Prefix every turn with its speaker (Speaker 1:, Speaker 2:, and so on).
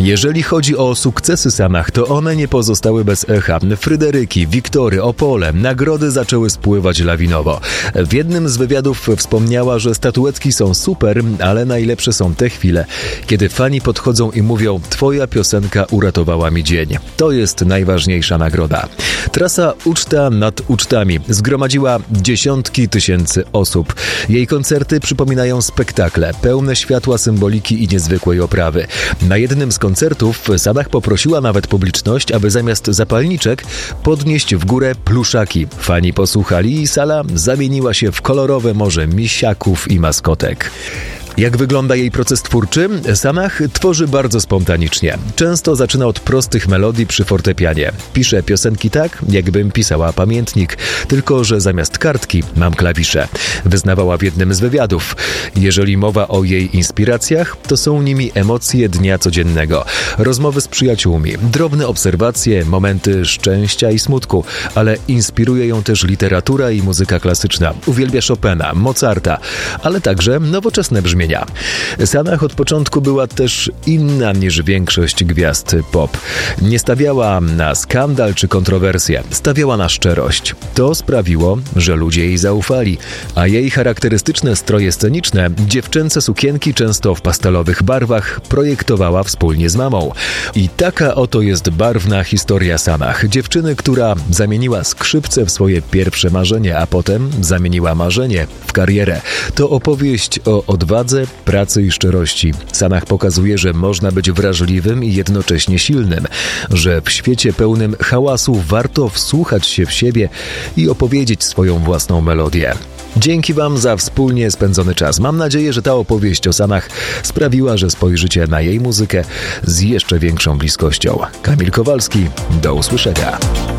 Speaker 1: Jeżeli chodzi o sukcesy Sanach, to one nie pozostały bez echa. Fryderyki, Wiktory, Opole, nagrody zaczęły spływać lawinowo. W jednym z wywiadów wspomniała, że statuetki są super, ale najlepsze są te chwile, kiedy fani podchodzą i mówią: twoja piosenka uratowała mi dzień. To jest najważniejsza nagroda. Trasa Uczta nad ucztami zgromadziła dziesiątki tysięcy osób. Jej koncerty przypominają spektakle, pełne światła, symboliki i niezwykłej oprawy. Na jednym z koncertów Sanach poprosiła nawet publiczność, aby zamiast zapalniczek podnieść w górę pluszaki. Fani posłuchali i sala zamieniła się w kolorowe morze misiaków i maskotek. Jak wygląda jej proces twórczy? Sanach tworzy bardzo spontanicznie. Często zaczyna od prostych melodii przy fortepianie. Pisze piosenki tak, jakbym pisała pamiętnik, tylko że zamiast kartki mam klawisze. Wyznawała w jednym z wywiadów. Jeżeli mowa o jej inspiracjach, to są nimi emocje dnia codziennego, rozmowy z przyjaciółmi, drobne obserwacje, momenty szczęścia i smutku, ale inspiruje ją też literatura i muzyka klasyczna. Uwielbia Chopina, Mozarta, ale także nowoczesne brzmienia. Sanach od początku była też inna niż większość gwiazd pop. Nie stawiała na skandal czy kontrowersję, stawiała na szczerość. To sprawiło, że ludzie jej zaufali, a jej charakterystyczne stroje sceniczne, dziewczęce sukienki często w pastelowych barwach, projektowała wspólnie z mamą. I taka oto jest barwna historia Sanach. Dziewczyny, która zamieniła skrzypce w swoje pierwsze marzenie, a potem zamieniła marzenie w karierę. To opowieść o odwadze, pracy i szczerości. Sanach pokazuje, że można być wrażliwym i jednocześnie silnym, że w świecie pełnym hałasu warto wsłuchać się w siebie i opowiedzieć swoją własną melodię. Dzięki Wam za wspólnie spędzony czas. Mam nadzieję, że ta opowieść o Sanach sprawiła, że spojrzycie na jej muzykę z jeszcze większą bliskością. Kamil Kowalski, do usłyszenia.